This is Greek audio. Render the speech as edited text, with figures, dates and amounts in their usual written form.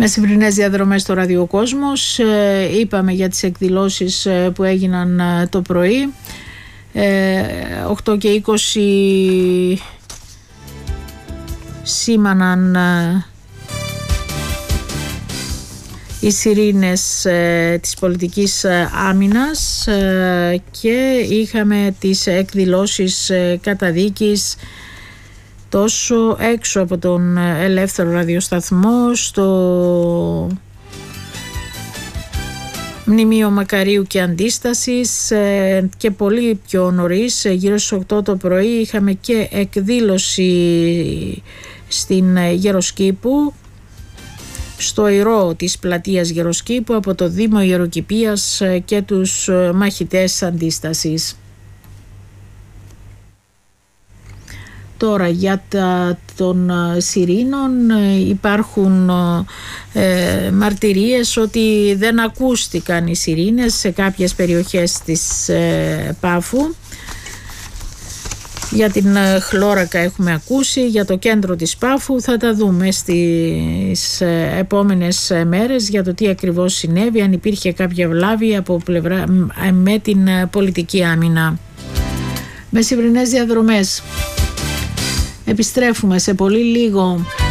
Μεσημβρινές διαδρομές στο Ραδιοκόσμος. Είπαμε για τις εκδηλώσεις που έγιναν το πρωί. 8 και 20 σήμαναν οι σιρήνες της πολιτικής άμυνας και είχαμε τις εκδηλώσεις καταδίκης τόσο έξω από τον ελεύθερο ραδιοσταθμό, στο Μνημείο Μακαρίου και Αντίστασης, και πολύ πιο νωρίς, γύρω στις 8 το πρωί, είχαμε και εκδήλωση στην Γεροσκήπου, στο ηρώ της πλατείας Γεροσκήπου, από το Δήμο Ιεροκηπείας και τους μαχητές Αντίστασης. Τώρα για των σιρήνων υπάρχουν μαρτυρίες ότι δεν ακούστηκαν οι σιρήνες σε κάποιες περιοχές της Πάφου. Για την Χλώρακα έχουμε ακούσει, για το κέντρο της Πάφου θα τα δούμε στις επόμενες μέρες για το τι ακριβώς συνέβη, αν υπήρχε κάποια βλάβη από πλευρά με την πολιτική άμυνα. Μεσημβρινές διαδρομές. Επιστρέφουμε σε πολύ λίγο.